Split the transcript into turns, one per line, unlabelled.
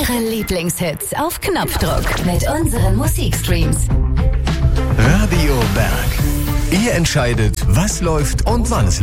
Ihre Lieblingshits auf Knopfdruck mit unseren Musikstreams.
Radio Berg. Ihr entscheidet, was läuft und wann es läuft.